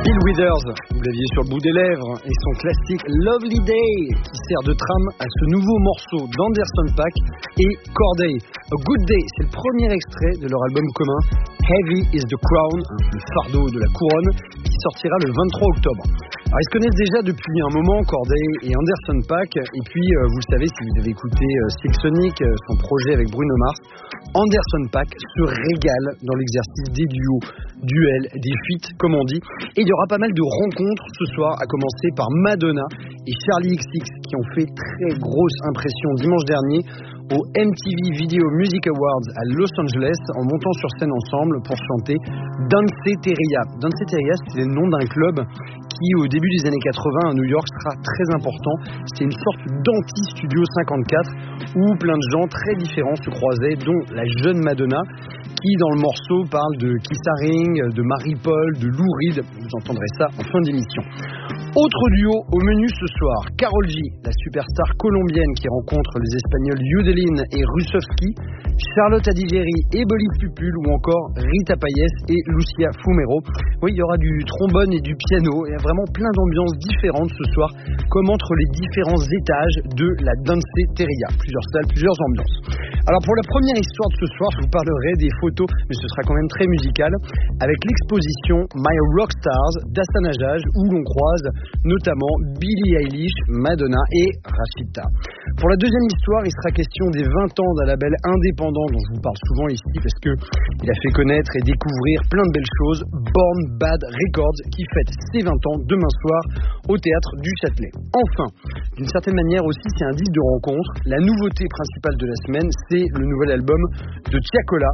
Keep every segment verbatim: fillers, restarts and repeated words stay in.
Bill Withers, vous l'aviez sur le bout des lèvres, et son classique Lovely Day qui sert de trame à ce nouveau morceau d'Anderson .Paak et Corday. A Good Day, c'est le premier extrait de leur album commun Heavy is the Crown, le fardeau de la couronne, qui sortira le vingt-trois octobre. Alors ils se connaissent déjà depuis un moment, Corday et Anderson .Paak, et puis euh, vous le savez si vous avez écouté euh, Silk Sonic, euh, son projet avec Bruno Mars, Anderson .Paak se régale dans l'exercice des duos, duels, des feats comme on dit, et il y aura pas mal de rencontres ce soir, à commencer par Madonna et Charli X C X qui ont fait très grosse impression dimanche dernier au M T V Video Music Awards à Los Angeles en montant sur scène ensemble pour chanter Danceteria. Danceteria, c'était le nom d'un club qui au début des années quatre-vingts à New York sera très important. C'était une sorte d'anti-studio cinquante-quatre où plein de gens très différents se croisaient, dont la jeune Madonna qui dans le morceau parle de Keith Haring, de Marie-Paul, de Lou Reed. Vous entendrez ça en fin d'émission. Autre duo au menu ce soir, Karol G, la superstar colombienne qui rencontre les Espagnols Yudelin et Russovski, Charlotte Adigéry et Bolif Pupul, ou encore Rita Payés et Lucia Fumero. Oui, il y aura du trombone et du piano, et vraiment plein d'ambiances différentes ce soir, comme entre les différents étages de la Danceteria. Plusieurs salles, plusieurs ambiances. Alors pour la première histoire de ce soir, je vous parlerai des photos, mais ce sera quand même très musical, avec l'exposition My Rockstars d'Hassan Hajaj, où l'on croise notamment Billie Eilish, Madonna et Rachida. Pour la deuxième histoire, il sera question des vingt ans d'un label indépendant dont je vous parle souvent ici parce que il a fait connaître et découvrir plein de belles choses, Born Bad Records, qui fête ses vingt ans demain soir au théâtre du Châtelet. Enfin, d'une certaine manière aussi, c'est un disque de rencontre. La nouveauté principale de la semaine, c'est le nouvel album de Tiakola,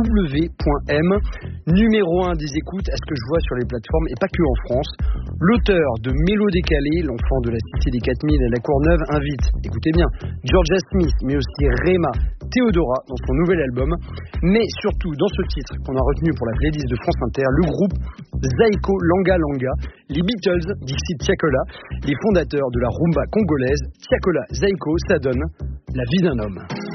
W M, numéro un des écoutes à ce que je vois sur les plateformes et pas que en France. L'auteur de Mélo décalé, l'enfant de la Cité des quatre mille à la Courneuve, invite, écoutez bien, Georgia Smith, mais aussi Rema, Theodora dans son nouvel album, mais surtout dans ce titre qu'on a retenu pour la playlist de France Inter, le groupe Zaiko Langa Langa, les Beatles, d'ici Tiakola, les fondateurs de la rumba congolaise. Tiakola Zaiko, ça donne la vie d'un homme.